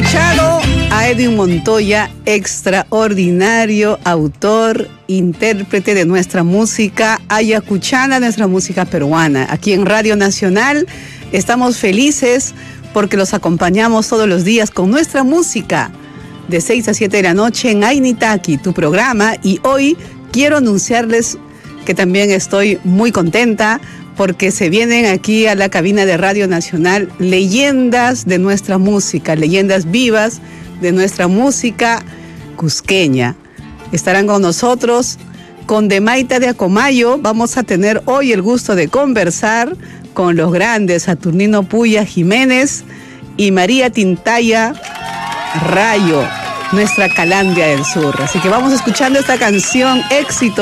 escuchado a Edwin Montoya, extraordinario autor, intérprete de nuestra música ayacuchana, nuestra música peruana. Aquí en Radio Nacional estamos felices porque los acompañamos todos los días con nuestra música de 6 a 7 de la noche en Ainitaki, tu programa. Y hoy quiero anunciarles que también estoy muy contenta porque se vienen aquí a la cabina de Radio Nacional leyendas de nuestra música, leyendas vivas de nuestra música cusqueña. Estarán con nosotros con Demaita de Acomayo. Vamos a tener hoy el gusto de conversar con los grandes Saturnino Puya Jiménez y María Tintaya Rayo, nuestra Calandria del Sur. Así que vamos escuchando esta canción éxito